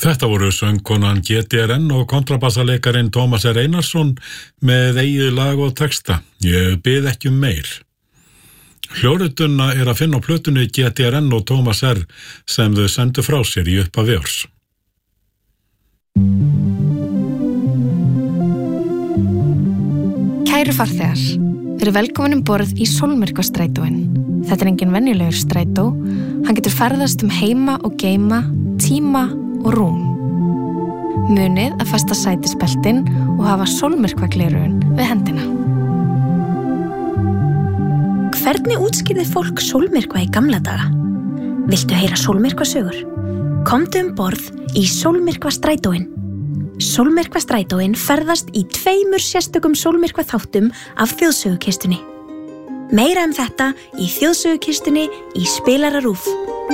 Þetta voru söngkonan GTRN og kontrabassaleikarin Tómas R. Einarsson með eigið lag og texta. Ég bið ekki meir. Hljórituna að finna á plötunni GTRN og Tómas R. sem þau sendu frá sér í upphafi árs. Kæru farþegar, verið velkomin borð í Sólmyrkvastrætóin. Þetta engin venjulegur strætó, hann getur ferðast heima og geyma, tíma og rúm. Munið að festa sætisbeltin og hafa sólmyrkvagleraugun við hendina. Hvernig útskýrði fólk sólmyrkva í gamla daga? Viltu heyra sólmyrkvasögur? Komdu borð í Sólmyrkvastrætóin. Sólmyrkvastrætóin ferðast í 2 sérstökum sólmyrkvaþáttum af þjóðsögukistunni. Meira þetta í þjóðsögukistunni í Spilara RÚV.